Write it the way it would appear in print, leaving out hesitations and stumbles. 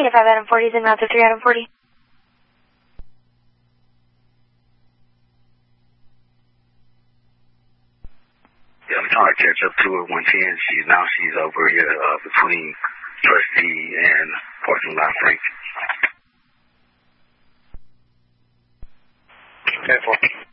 Unit 5 Adam 40 is in Mountain 3 Adam 40. Yeah, I'm trying to catch up to her 110. She's over here between Trustee and parking lot Frank. Okay, 4.